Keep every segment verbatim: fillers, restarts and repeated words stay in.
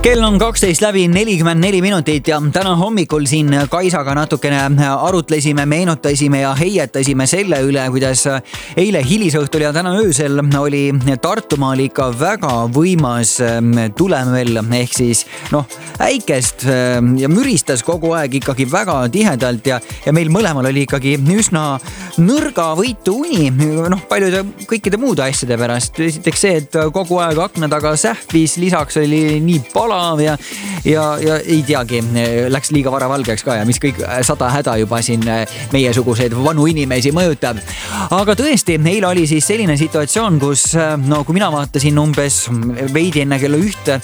Kell on kaksteist läbi nelikümmend neli minutit ja täna hommikul siin Kaisaga natukene arutlesime, meenutasime ja heietasime selle üle, kuidas eile hilisõhtul ja täna öösel oli Tartumaal ikka väga võimas tulemöll ehk siis noh, äikest ja müristas kogu aeg ikkagi väga tihedalt ja, ja meil mõlemal oli ikkagi üsna nõrga võitu uni, noh paljude kõikide muude asjade pärast. Esiteks see, et kogu aeg akna taga sähvis, lisaks oli nii pala ja, ja, ja ei teagi, läks liiga vara valgeks ka ja mis kõik sada häda juba siin meiesuguseid vanu inimesi mõjutab. Aga tõesti, eile oli siis selline situatsioon, kus no kui mina vaatasin umbes veidi enne kella ühte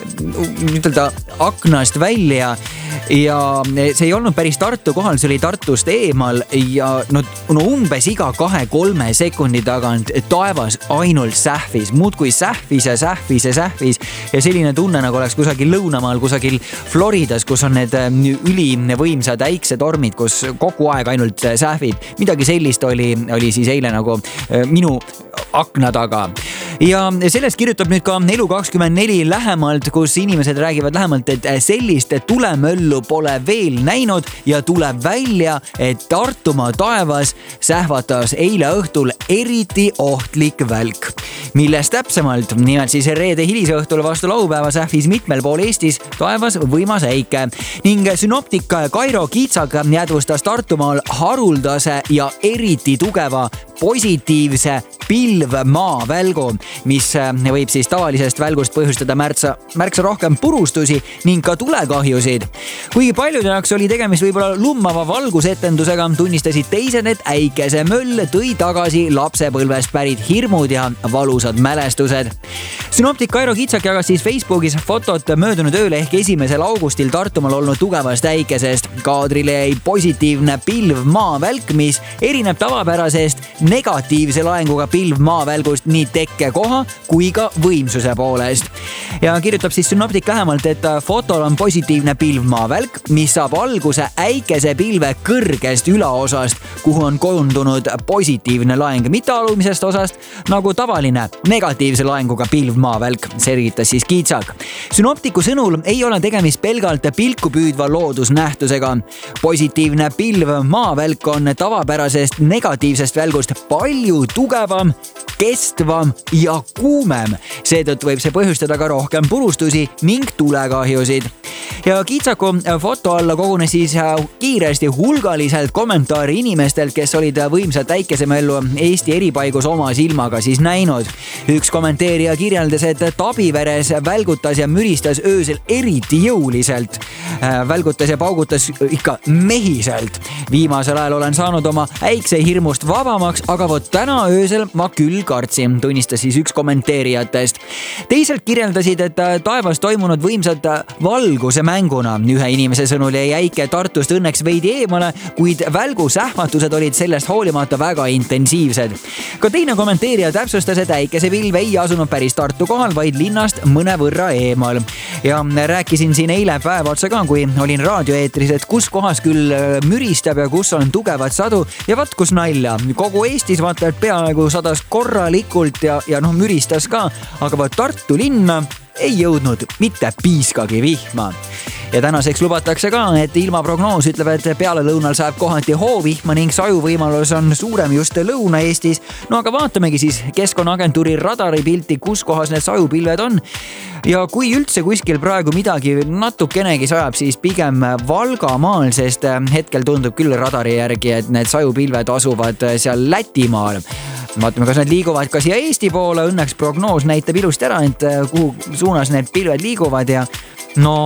ütelda aknast välja ja see ei olnud päris Tartu kohal, see oli Tartust eemal ja no, no umbes iga kahe-kolme sekundi tagant taevas ainult sähvis, muudkui sähvis ja sähvis ja sähvis ja selline tunne nagu oleks kusagil lõunamaal, kusagil Floridas, kus on need ülivõimsad äiksetormid, kus kogu aeg ainult sähvid. Midagi sellist oli, oli siis eile nagu minu akna taga. Ja sellest kirjutab nüüd ka Elu kakskümmend neli lähemalt, kus inimesed räägivad lähemalt, et sellist tulemöllu pole veel näinud ja tuleb välja, et Tartumaa taevas sähvatas eile õhtul eriti ohtlik välk. Millest täpsemalt, nimelt siis reede hilisõhtul vastu laupäeva sähvis mitmel pool Eestis taevas võimas äike ning synoptik Kairo Kitsak jäädvustas Tartumaal haruldase ja eriti tugeva positiivse pilvmaa välgu, mis võib siis tavalisest välgust põhjustada märksa, märksa rohkem purustusi ning ka tulekahjusid. Kuigi paljude jaoks oli tegemist võib-olla lummava valgusetendusega, tunnistasid teised, et äikesemöll tõi tagasi lapsepõlvest pärit hirmud ja valusad mälestused. Synoptik Kairo Kitsak jagas siis Facebookis fotot möödunud ööle ehk esimesel augustil Tartumaal olnud tugevast äikesest. Kaadrile jäi positiivne pilvmaa välk, mis erineb tavapärasest negatiivse laenguga pilvmaavälgust nii tekkekoha kui ka võimsuse poolest. Ja kirjutab siis synoptik lähemalt, et fotol on positiivne pilvmaavälk, mis saab alguse äikese pilve kõrgest ülaosast, kuhu on koondunud positiivne laeng, mitte alumisest osast, nagu tavaline negatiivse laenguga pilvmaavälk, selgitas siis Kitsak. Synoptiku sõnul ei ole tegemist pelgalt pilku püüdva loodusnähtusega. Positiivne pilvmaavälk on tavapärasest negatiivsest välgust palju tugevam, kestvam ja kuumem. Seetõttu võib see põhjustada ka rohkem purustusi ning tulekahjusid. Ja Kitsaku foto alla kogunes siis kiiresti hulgaliselt kommentaari inimestelt, kes olid võimsat äikesemöllu Eesti eripaigus oma silmaga siis näinud. Üks kommenteerija kirjeldas, et Tabiveres välgutas ja müristas öösel eriti jõuliselt. Välgutas ja paugutas ikka mehiselt. Viimasel ajal olen saanud oma äiksehirmust vabamaks, aga vot täna öösel ma küll kartsin, tunnistas siis üks kommenteerijatest. Teisalt kirjeldasid, et taevas toimunud võimsad valguse mänguna. Ühe inimese sõnul jäi äike Tartust õnneks veidi eemale, kuid välgu sähvatused olid sellest hoolimata väga intensiivsed. Ka teine kommenteerija täpsustas, et äikesepilv ei asunud päris Tartu kohal, vaid linnast mõne võrra eemal. Ja rääkisin siin eile päev otsa ka, kui olin raadioeetris, et kus kohas küll müristab ja kus on tugevad sadu ja vat kus nalja. Kogu Eestis vaata, et peaaegu sadas korralikult ja, ja noh, müristas ka, aga vaat Tartu linna ei jõudnud mitte piiskagi vihma. Ja tänaseks lubatakse ka, et ilmaprognoos ütleb, et peale lõunal saab kohati hoovihma ning sajuvõimalus on suurem just Lõuna-Eestis. No aga vaatamegi siis Keskkonnaagentuuri radaripilti, kus kohas need sajupilved on. Ja kui üldse kuskil praegu midagi natukenegi sajab, siis pigem Valgamaal, sest hetkel tundub küll radari järgi, et need sajupilved asuvad seal Lätimaal. Vaatame, kas need liiguvad ka siia Eesti poole. Õnneks prognoos näitab ilusti ära, et kuhu suunas need pilved liiguvad ja no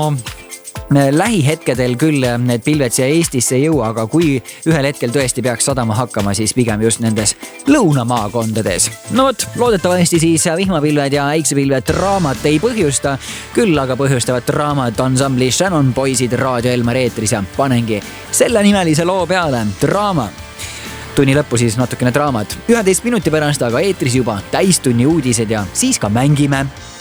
lähihetkedel küll need pilved siia Eestisse ei jõua, aga kui ühel hetkel tõesti peaks sadama hakkama, siis pigem just nendes lõunamaakondades. No vot, loodetavasti siis vihmapilved ja äiksepilved draamat ei põhjusta, küll aga põhjustavad draamat ansambli Shannon poisid Raadio Elmar eetris ja panengi selle nimelise loo peale draama. Tunni lõppu siis natukene draamat. üheteist minuti pärast aga eetris juba täistunni uudised ja siis ka mängime.